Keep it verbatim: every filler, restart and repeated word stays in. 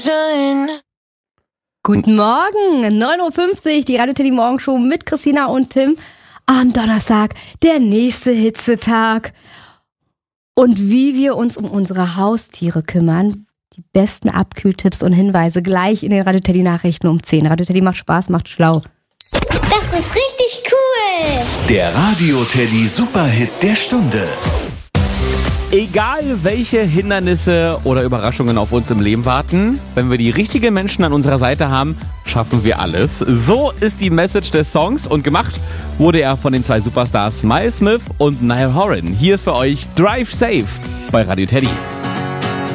Guten Morgen, neun Uhr fünfzig, die Radio Teddy Morgenshow mit Christina und Tim. Am Donnerstag, der nächste Hitzetag. Und wie wir uns um unsere Haustiere kümmern, die besten Abkühltipps und Hinweise gleich in den Radio Teddy Nachrichten um zehn. Radio Teddy macht Spaß, macht schlau. Das ist richtig cool. Der Radio Teddy Superhit der Stunde. Egal welche Hindernisse oder Überraschungen auf uns im Leben warten, wenn wir die richtigen Menschen an unserer Seite haben, schaffen wir alles. So ist die Message des Songs und gemacht wurde er von den zwei Superstars Miles Smith und Niall Horan. Hier ist für euch Drive Safe bei Radio Teddy.